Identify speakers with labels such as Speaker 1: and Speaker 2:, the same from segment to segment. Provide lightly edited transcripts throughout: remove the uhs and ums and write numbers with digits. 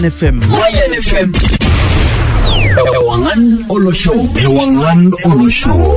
Speaker 1: FM.
Speaker 2: Mayan FM. Ewangan Olo Show. Ewangan Olo Show.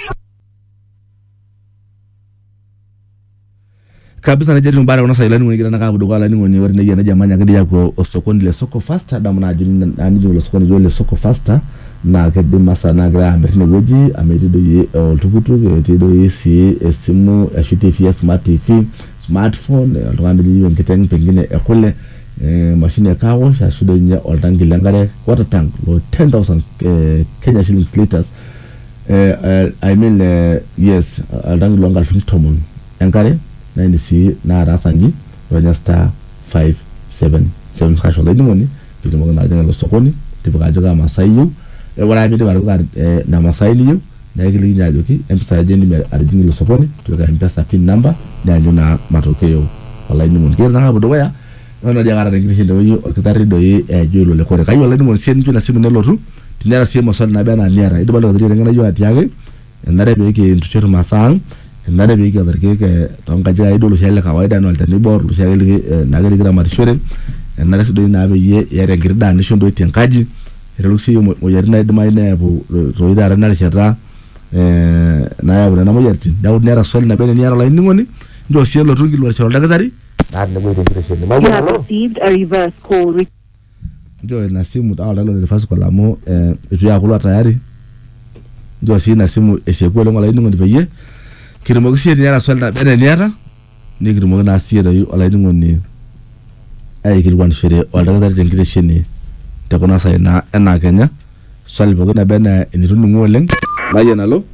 Speaker 3: Kabisa na jeri mbara unasa ilani ngoni na kabu dogala ni ngoni wari na jamanya ngadi yako osokoni le soko faster da mna ajuni ani jolo sokoni jolo soko faster na kedi masa na gra amberine goji ameti do ye oltukutu eti do ye si simu ashiti fi smart TV smartphone alwandi liyo nkiteng pengine ekole machine kawo shashudo nya oltangile ngare water tank lo 10,000 Kenya shillings liters I mean yes altangi lo ngal fintomon engare na ndisi na rasangi ronya star 577 kasho la ndimoni pili mo na janga sokoni tibuka joga masayu wala bi tibuka na masayu na ikili nyajoki empesa jendi me arjingi lo sokoni tuka empesa pin number na njuna matokeo wala ndimoni kira na hapo doya ona jangara na ngiri ndo yo kitari do ye julo le kore kayo la ndimoni sen njuna simu ne lotu tinera simu sala na bana niara ido balo ndiri ngana yo atiage ndare be ke ntucheru masang ndare be ke darke tonga jaya idolo shele kawaida no altani bor lu shele nagari gira marishore ndare sido na be ye yare ngirda ni shondo tenkaji reluksi mo yarina idma ina bu roida rana shara na ya bana mo yarti daud nera sol na be ni yara la ngoni ndo sielo tungi lu shara dagazari na ne mo ngire shele ma
Speaker 4: received a reverse call
Speaker 3: ndo na simu ala lo le fasu kola mo itu ya kula tayari ndo si na simu eseko lo ngala ngoni be ye kirimo gisiye nyara swelda bene niata ni kirimo na siye yu ala ni ngoni ay kilwan fere wala da ngire sheni te kona sai na ena Kenya swali bogo na bene ni tunu ngoleng bayena lo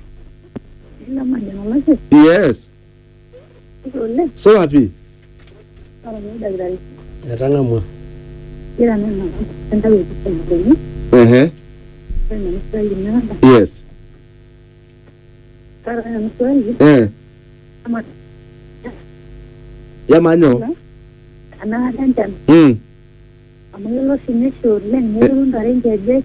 Speaker 3: yes so happy
Speaker 5: Eranga mo
Speaker 3: yes ya manyo
Speaker 4: ana dandan amalo sinesho len nuru ndare jeje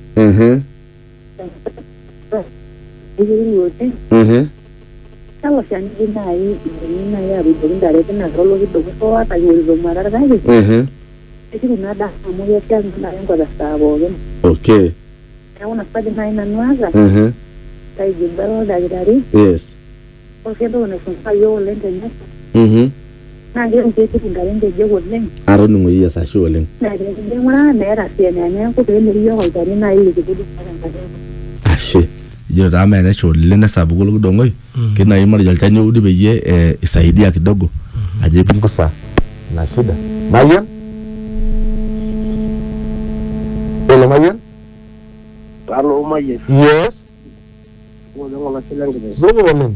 Speaker 4: kalau sian dinai ya bidu ndare tena rolo gitu ko ata yuri mara gaji itu nada kamu ya kan ndare ngoda sabo gen
Speaker 3: okay
Speaker 4: ya una pade haina nwaza tai jimbaro dari
Speaker 3: yes
Speaker 4: porque do ne son fayo lente ne na ngi ngi ti ndare nge wolen
Speaker 3: aro nungu ya sa sholen
Speaker 4: na ngi ngwana ne ra siene ne ko be ne yo ga ni na ili gudu
Speaker 3: ashe yo da mene sholen na sabu gulu dongoi kina yimar jaltani udi be ye isaidia kidogo aje pungusa na shida Mayan hello Mayan
Speaker 5: Hello Mayan
Speaker 3: yes
Speaker 5: wala silang gede
Speaker 3: so wolen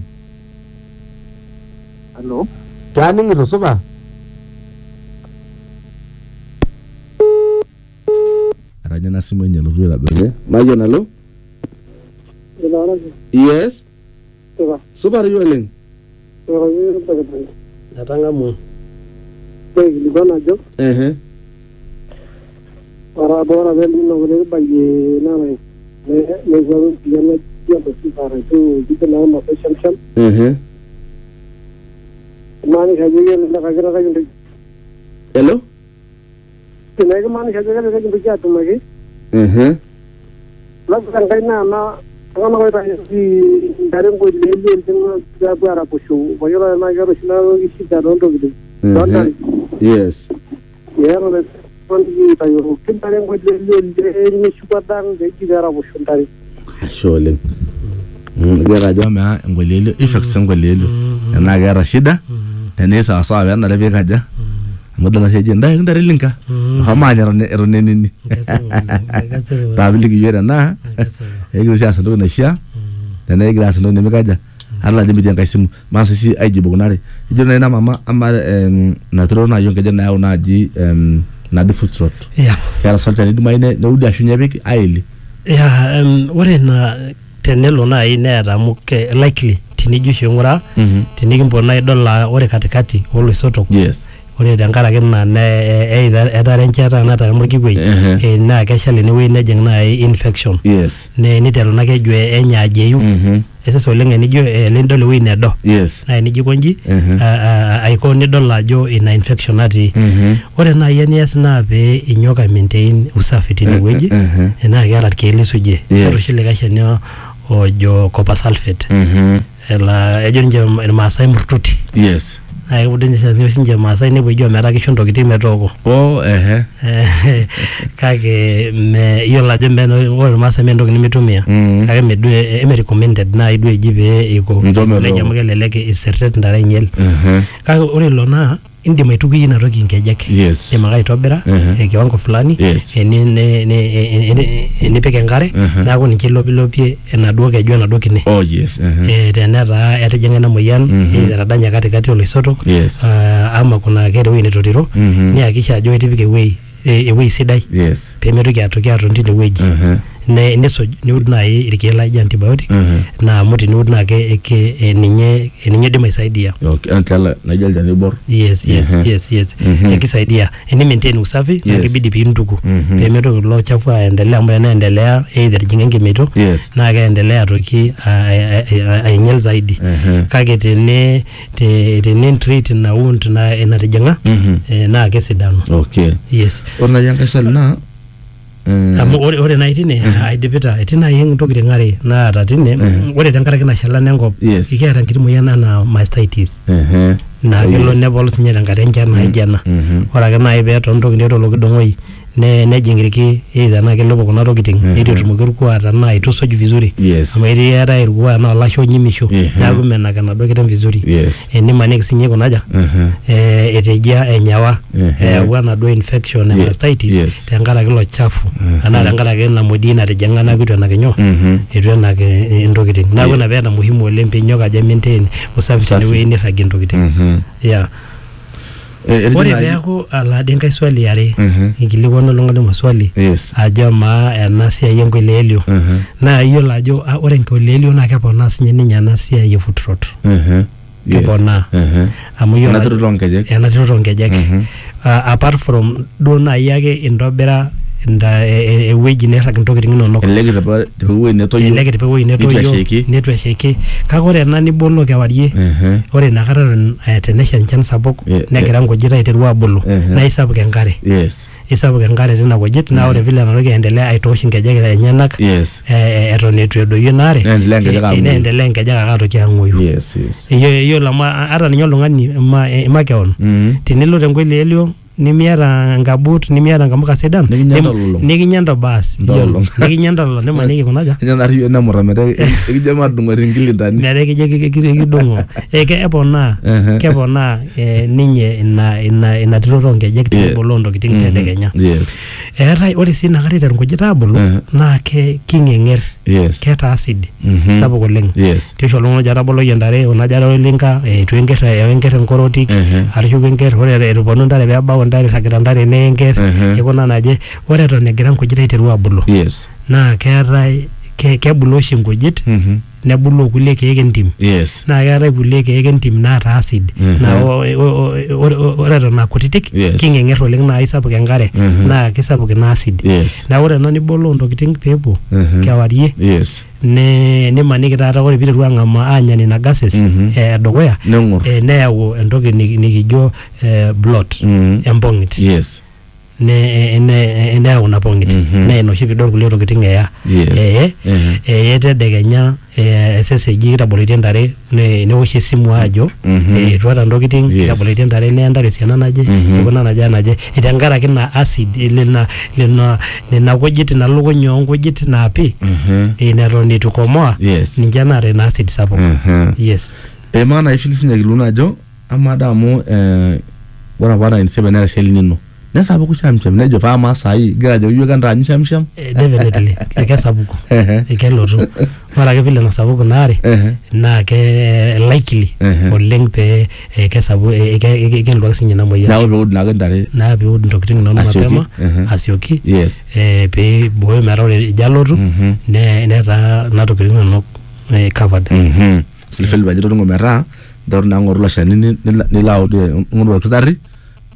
Speaker 5: Hello
Speaker 3: kani ngiro soba aranya na simu nyalo ruela bele Mayan hello yes soba yolen
Speaker 5: Eranga mo
Speaker 6: Libana jo para bora veli no vele baye na me zo yana ya basi para tu kita na ma sham mani haje na kagara ka yunde
Speaker 3: hello
Speaker 6: tinai mani haje ka yunde ja tu mage lag kan na kama kwa si dareng ko lele tengah ja para pushu bayola na garo sina isi darondo gitu
Speaker 3: yes
Speaker 6: ya no kondi tayo kin dareng ko lele ni shupadang de gidara pushu tari
Speaker 3: asholen gara jama ngolelo effects ngolelo na gara shida ne sa sa na lebe kaja modana seje ndai ndare linka hamanya ronne nini tabili kiyera na ego sia sando na sia na ego sando ne mekaja ala jimi jenga simu masisi aiji bogunare ijona na mama ama na tro na yonga jana au na ji na the foot rot
Speaker 5: yeah
Speaker 3: kara salta ni dumaine no udi ashunya beki aili
Speaker 5: yeah wore na tenelo na inera muke likely tinijushe ngura tinigimbo na dola ore katikati always sort of
Speaker 3: yes
Speaker 5: ore tenkaraki ina etara enchata natara orkikwei naa keshal enewueji nejing nai infection niteru na keju enya ajeyu esesa oleng enijo lindol ewueji nedo na enijo konji aiko nidol ajo ina infection natii ore nai enias naa pee inyoka maintain usafi tinewueji naa keeta irkeek lisujie oshi likae shani ojo copper sulfate ejo ninche irmaasai murtuti kudinye sinche maasai nepuo ijo metaa kisho ntokitin metooko kake iyiolo ajo ore irmaasai mentoki nimitumia kake medu recommended nai duo eji pee iko amu kelelek iserret ntare ainyel kake ore ilo naa indim aitukuyie ina toki nkejek indim ake aitobira kiwango fulani nipik enkare neeku ninche ilopilopie enaduo keju enaduo kine tenetaa etijing'a ina moyian etadanya katikati oloisotok ama kuna keeta ewueji netotiro nihakikisha ajo itipika ewueji sidai peemetoki aton tinewueji nisuj niud nai irkeek laijo antibiotic na amu teniud naa ninye idim aisaidia
Speaker 3: naijo olchani bor
Speaker 5: yes kisaidia eni maintain usafi na kibidi pintuku peemetoki ilo chafu aendelea amu enaendelea either jinga enkimeito na kaendelea atoki ainyel zaidi kake tene treat na wound na inatijinga na kesidanu
Speaker 3: ore nai enkae swali naa
Speaker 5: amu ore nai tine aidipita etina yeng tokitin are naata tine ore tenkaraki nashala nenkop ikiata enkiti moyian ana mastitis na kelo nepol sinye tenkata enchan naijo ena ore ake nai peeton ntokitin tolokidong'oi nejing irki either naa kelopo kuna tokitin etumoki irkuat naa itusuj vizuri amu eeta irkuat naa olasho nyimisho neeku menak enaduo kiteng vizuri enimaniki sinye kunaja etejia enyawa eyawua enaduo infection e mastitis tenkaraki ilo chafu anaa tenkaraki ina modioi natijing'a naa kitu enak inyo itu enak intokitin neeku ina peeta muhimu oleng piinyok ajo maintain usafi tenewueji nirragie intokitin ore peeku alade enkae swali are ikilikuanu oltung'ani maswali ajo maa ena siai enkoileelio naa iyiolo ajo ore enkoileelio naa keponaa sinye ninye ena siai e foot rot keponaa amu iyiolo enatiroto onkejek apart from duo nai ake intobira ewueji nirrag intokitin inonok
Speaker 3: elelek tewueji netoyio
Speaker 5: netu eshaiki kake ore ena nibolo kewarie ore inakata tenesha enchan sapuk negira nkujit aiteru abulu naa isapuk enkare tina kujit naa ore vile enatoki aendelea aitoosh nkejek enyenak eton etu edoyio inaare neendelea nkejek ake atoki ang'oyu iyiolo amu ata ninye oltung'ani makeon tenilo tenkoileelio nimiata nkabut nimiata nkamuka sidan nikinyanda bas nikinyanda nemaniki kunaja
Speaker 3: nyanariyo namuramete ekijama adung'ori nkilintani
Speaker 5: mere kidong'o keponaa ninye ina tiroto nkejek tenebolo ntokitin tedekenya eetai ore sii inakata iteru nkujit abulu naa king'eng'er keeta acid sapuk oleng tisho oltung'ani ojo ataboloyie ntare unajo olinka etu enker enkorotik arashu enker ore etuponu ntare peebau ntare irragita ntare neenker ikuna naje ore eton egira nkujit aiteru abulu naa keetai kebulu oshi nkujit nebulu kulie keek entim naa keetai kulie keek entim naata acid naa ore eton akutitik king'eng'er oleng naa isapuk enkare naa kisapuk ina acid naa ore ena nibolo ntokitin peepuo kewarie nimaniki taata ore piiteru ang'amaa aanya nena gases edukuya neyau entoki nikijo blot empong'it neyau ina pong'it naa ina oshi piidol kulie tokitin tedekenya eseseji kitaboloitie ntare newosh esimu ajo etuata ntokitin kitaboloitie ntare neya ntare esiana naje ikuna naje tenkaraki ina acid nena kujit ina lukuny oonkujit naapi neton itu komoa ninche naata ina acid sapuk
Speaker 3: maana ifili sinye kiluna ajo amada amu ore apa 97 nera sheli nino nesapuku shamsham nejo paama saai gira ajo iyiok endaanyu shamsham
Speaker 5: definitely kesapuku kelotu ore ake vile nasapuku naare naa ke likely oleng pee kesapuku kelotu ake sinye ina moyian
Speaker 3: neeku peud naake ntare
Speaker 5: naa peud ntokitin inonok mapema asioki pee ibooyo metaa ore ijo alotu netaa ina tokitin inonok covered
Speaker 3: silifeli pajito tungo metaa ntaru naa ng'oru ilo shani nilo aud ng'oru orkitarri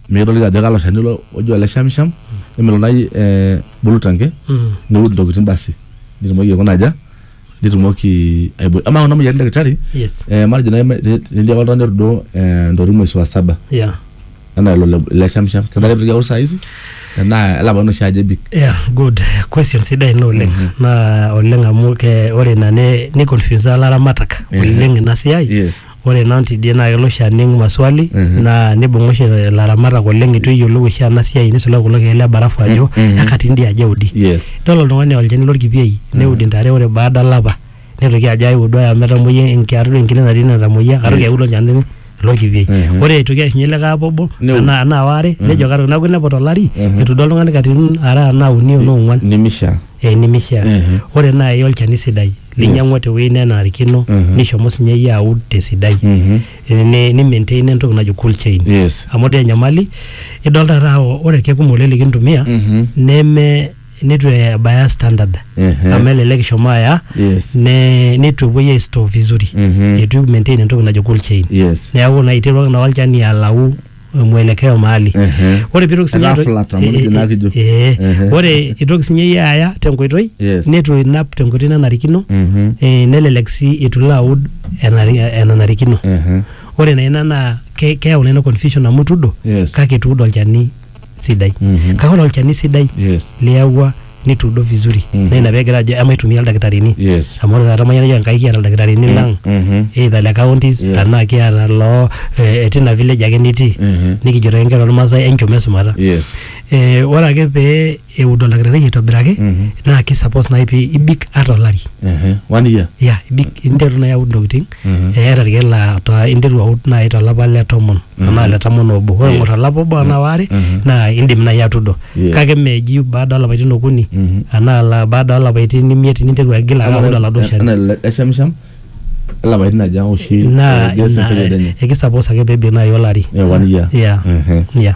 Speaker 3: medol ga daga lo shanilo ojo le shamsham emelo nai bulutange ni wud ndokitin basi ndimoye ko naja nditumoki aibo ama ona mujari daktari
Speaker 5: yes
Speaker 3: marjina ndio wala ndo ndori mwezi wa 7
Speaker 5: yeah
Speaker 3: ana lo le shamsham kadare briga ursa hizi na ala bano shaje big
Speaker 5: yeah good question sidai no leng na oleng amuke ore na ni confuse ala ramataka oleng na siai
Speaker 3: yes
Speaker 5: ore nanti dia na kelo shaning maswali na nibongoshe la ramata oleng itu yolo sha na siai nisula kulo kele barafu ajo yakati ndi aje udi
Speaker 3: yes
Speaker 5: dolo ndongane oljeni lorkipiei neudi ndare ore baada laba netoki aja udo ya metamoye enkiaru enkine natii natamoyia karoki audo nyane lorkipiei ore itoki ashinyele kapobo ana ware nejo karo na kwene potolari itu dolo ngane katin ara na uni no ngwan
Speaker 3: nimisha
Speaker 5: nimisha ore na yolchani sidai linyangwa te wene na rikino nishomo sinye ya ud te sidai ni maintain entoki najo cool chain
Speaker 3: yes
Speaker 5: amode nyamali idolta rawo ore kekumolele kintumia neme nitwe baya standard ameleleki shomaya ne nitwe store vizuri yetu maintain entoki najo cool chain
Speaker 3: yes
Speaker 5: neaku na itero na walchani alau mwelekeo mahali ore pitoki sinye ore itoki sinye ya tenkoitoi netu inap tenkoitoi nanarikino nelelexi itula ud enanarikino ore na ina na keyau nena confusion amutudo kake tudo olchani sidai kakolo olchani sidai liawa nitudo vizuri na inabegira aje ama itumia aldakitarini amoro tatamanya ya nkaiki ya aldakitarini lang either le counties kana kiara lo etina village ageniti nikijoro engero almasai enchomesumata ora ake pe eudo aldakitari itobirake na ki suppose na ipi ibik atolari
Speaker 3: 1 year
Speaker 5: ibik interu na yaudo ndokiting era rigela to interu out na ita laba le tomon ama le tomon obo ore ngota labo bana ware na indim na yatudo kake meji baada la batino kuni ana la baada la baitini mieti ninteru agila audo la dosha
Speaker 3: ana shamsham la baitina jango shi
Speaker 5: na eki suppose ake bebe na yolari
Speaker 3: 1 year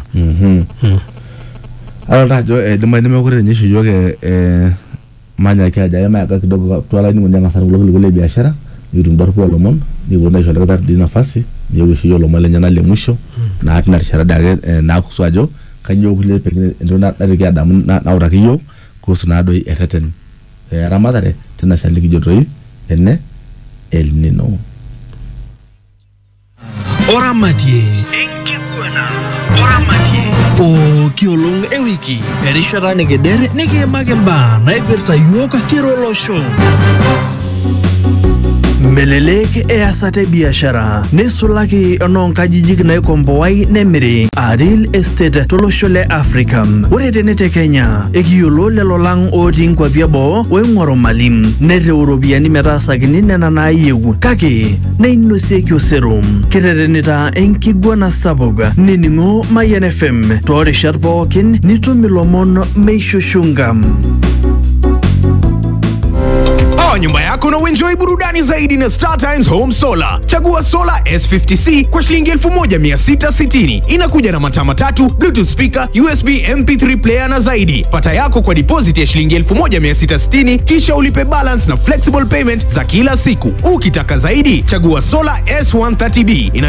Speaker 3: ala tajo nime ko renyesho yoke manya kaja yama ka kidogo twala ni ngonyanga sana kulo biashara yudum dorpo lomon ni wona jole katar di nafasi ni wishi yolo male nyana le musho na hatina shara dage na kuswajo kanyo kule pekine ndona darike adam na urakiyo kusuna do ereten ramadare tena shaliki jotoi enne el nino
Speaker 2: ora matie o kiolong ewiki erishara negedere nege magemba na iberta yoka kirolo show Melelek easate biashara nesulaki ononkajijik naikomboai nemiri Real Estate tolosho le Africa. Ore tenete Kenya ekiyiolo lelo lang otii nkwapi eboo oing'oru malim nerew iropiyiani metaasakini nena naayieu kake neinosieki osero. Kiterenita enkiguana sapuk nining'o Mayan FM toorishat pookin nitum ilomon meishushunga.
Speaker 1: Nyumba yako na uenjoy burudani zaidi na Star Times Home Solar. Chagua Solar S50C kwa shilingi 1660. Inakuja na mataa matatu, Bluetooth speaker, USB MP3 player na zaidi. Pata yako kwa deposit ya shilingi 1660 kisha ulipe balance na flexible payment za kila siku. Ukitaka zaidi, chagua Solar S130B.